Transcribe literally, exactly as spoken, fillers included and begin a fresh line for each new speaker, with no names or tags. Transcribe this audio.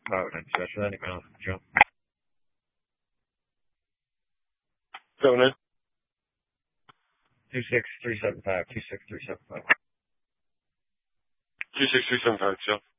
five nine two. That's that email. Jump.
Seven nine.
Two six three seven five. Two six three seven five.
Two six three seven five. Ciao.